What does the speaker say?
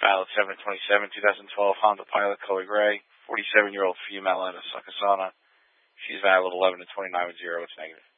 Valid 7/27, 2012, Honda Pilot, color gray. 47-year-old female, Anna Sakasana. She's valid 11/29 with 0. It's negative.